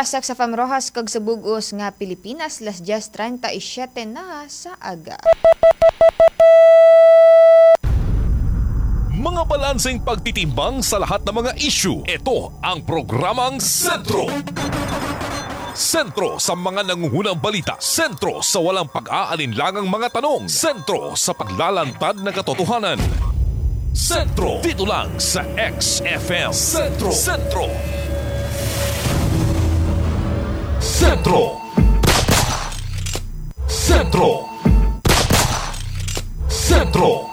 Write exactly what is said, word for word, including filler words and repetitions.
Oras sa F M Rojas kag sa bugos nga Pilipinas las diez treinta y siete na sa aga. Mga balanseng pagtitimbang sa lahat ng mga issue. Ito ang programang Sentro. Sentro sa mga nangungunang balita. Sentro sa walang pag-aalinlangang mga tanong. Sentro sa paglalantad ng katotohanan. Sentro. Dito lang sa X F M. Sentro. Sentro. Sentro. Sentro. Sentro.